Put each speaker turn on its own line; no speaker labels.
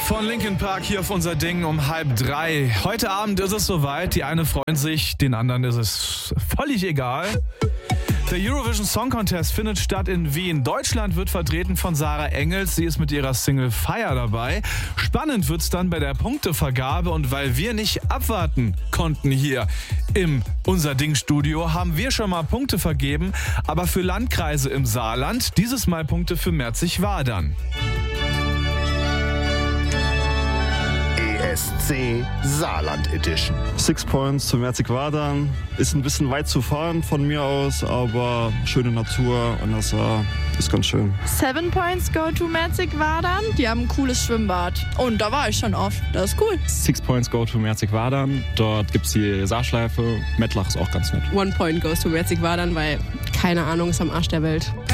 von Linkin Park hier auf unser Ding um 2:30. Heute Abend ist es soweit. Die einen freuen sich, den anderen ist es völlig egal. Der Eurovision Song Contest findet statt in Wien. Deutschland wird vertreten von Sarah Engels. Sie ist mit ihrer Single Fire dabei. Spannend wird's dann bei der Punktevergabe. Und weil wir nicht abwarten konnten hier im Unser Ding Studio, haben wir schon mal Punkte vergeben. Aber für Landkreise im Saarland. Dieses Mal Punkte für Merzig-Wadern.
ESC Saarland Edition.
6 Points zu Merzig-Wadern. Ist ein bisschen weit zu fahren von mir aus, aber schöne Natur und das ist ganz schön.
7 Points go to Merzig-Wadern. Die haben ein cooles Schwimmbad. Und da war ich schon oft. Das ist cool.
6 Points go to Merzig-Wadern. Dort gibt es die Saarschleife. Mettlach ist auch ganz nett.
1 point goes to Merzig-Wadern, weil keine Ahnung, ist am Arsch der Welt.